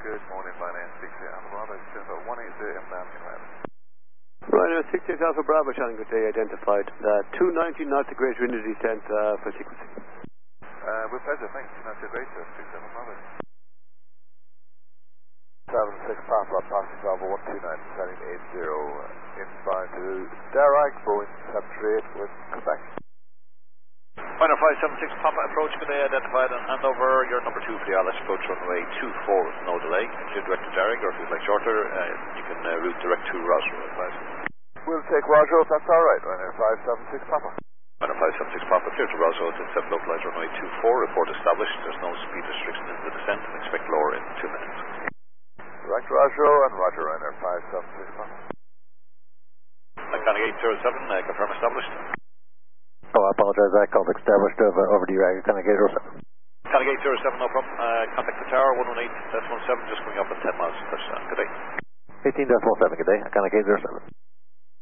Good morning, Binance 68 Alpha Bravo, 180 inbound command. Ryanair 68 Alpha Bravo, Shannon, good day, identified. 290 knots, the greater into descent for sequencing. With pleasure, thanks. That's a great 67 Bravo. 76 Papa, passing Bravo 129, setting 80, inbound to Derek, Boeing 738 with Quebec. Final 576 Papa approach, good day, identified and hand over your number 2 for the LS approach runway 24 with no delay. If you're direct to Derek or if you'd like shorter, you can route direct to Roswell, advise. We'll take Roswell if that's alright, Ryanair 576 Papa. Ryanair 576 Papa, clear to Roswell to 7 localized runway 24, report established, there's no speed restriction in the descent and expect lower in 2 minutes. Direct to Roswell and Roger, Ryanair 576 Papa. Mechanic 807, confirm established. Oh, I apologize, I called established over the URAG, Mechanic 807. Mechanic 807, no problem. Contact the tower, 118.17, just coming up in 10 miles. Good day. 18.7, good day, Mechanic 807.